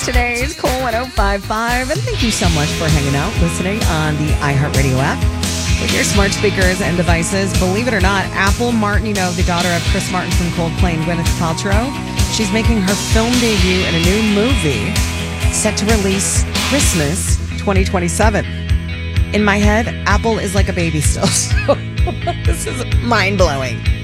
It's today's Cool 105.5. And thank you so much for hanging out, listening on the iHeartRadio app with your smart speakers and devices. Believe it or not, Apple Martin, the daughter of Chris Martin from Coldplay and Gwyneth Paltrow, she's making her film debut in a new movie set to release Christmas 2027. In my head, Apple is like a baby still. So this is mind-blowing.